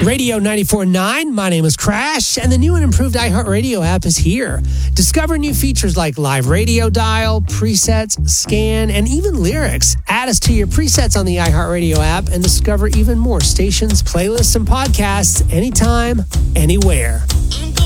Radio 94.9, my name is Crash, and the new and improved iHeartRadio app is here. Discover new features like live radio dial, presets, scan, and even lyrics. Add us to your presets on the iHeartRadio app and discover even more stations, playlists, and podcasts anytime, anywhere.